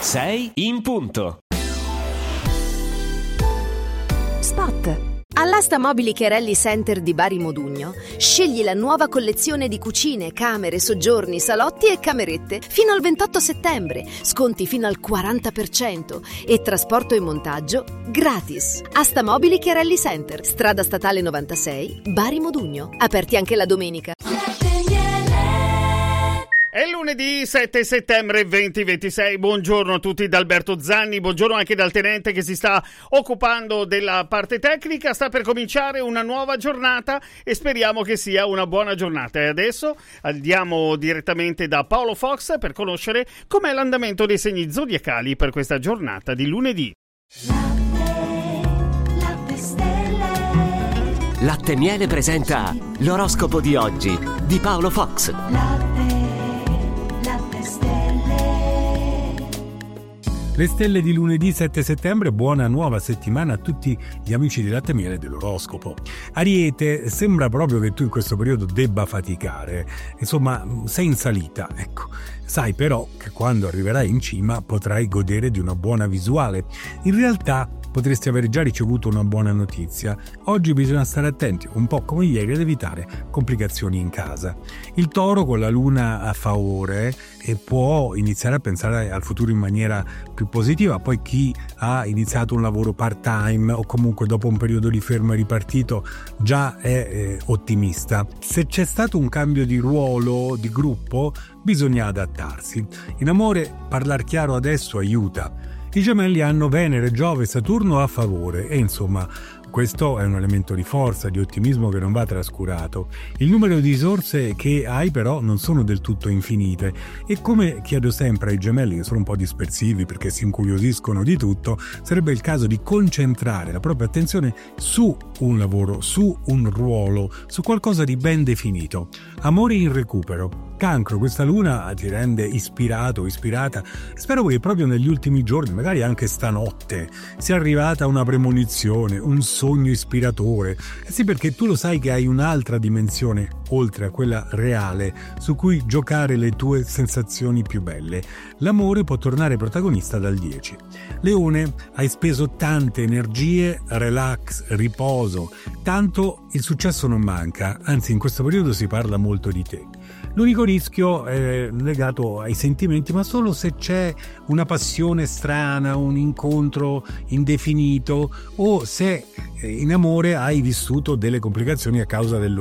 6 in punto. Spot. All'asta mobili Cherelli Center di Bari Modugno scegli la nuova collezione di cucine, camere, soggiorni, salotti e camerette fino al 28 settembre, sconti fino al 40% e trasporto e montaggio gratis. Asta mobili Cherelli Center, strada statale 96, Bari Modugno, aperti anche la domenica. È lunedì 7 settembre 2026, buongiorno a tutti da Alberto Zanni, buongiorno anche dal tenente che si sta occupando della parte tecnica. Sta per cominciare una nuova giornata e speriamo che sia una buona giornata. E adesso andiamo direttamente da Paolo Fox per conoscere com'è l'andamento dei segni zodiacali per questa giornata di lunedì. Latte Miele presenta l'oroscopo di oggi di Paolo Fox. Le stelle di lunedì 7 settembre, buona nuova settimana a tutti gli amici di Latte Miele dell'oroscopo. Ariete, sembra proprio che tu in questo periodo debba faticare, insomma sei in salita, ecco. Sai però che quando arriverai in cima potrai godere di una buona visuale. In realtà potresti aver già ricevuto una buona notizia. Oggi bisogna stare attenti, un po' come ieri, ad evitare complicazioni in casa. Il Toro con la luna a favore e può iniziare a pensare al futuro in maniera più positiva. Poi chi ha iniziato un lavoro part-time o comunque dopo un periodo di fermo è ripartito già è ottimista. Se c'è stato un cambio di ruolo, di gruppo, bisogna adattarsi. In amore, parlar chiaro adesso aiuta. I Gemelli hanno Venere, Giove, Saturno a favore e insomma questo è un elemento di forza, di ottimismo che non va trascurato. Il numero di risorse che hai però non sono del tutto infinite e come chiedo sempre ai Gemelli, che sono un po' dispersivi perché si incuriosiscono di tutto, sarebbe il caso di concentrare la propria attenzione su un lavoro, su un ruolo, su qualcosa di ben definito. Amore in recupero. Cancro, questa luna ti rende ispirato, ispirata. Spero che proprio negli ultimi giorni, magari anche stanotte, sia arrivata una premonizione, un sogno ispiratore. Sì, perché tu lo sai che hai un'altra dimensione, oltre a quella reale, su cui giocare le tue sensazioni più belle. L'amore può tornare protagonista dal 10. Leone, hai speso tante energie, relax, riposo. Tanto il successo non manca, anzi in questo periodo si parla molto di te. L'unico rischio è legato ai sentimenti, ma solo se c'è una passione strana, un incontro indefinito o se in amore hai vissuto delle complicazioni a causa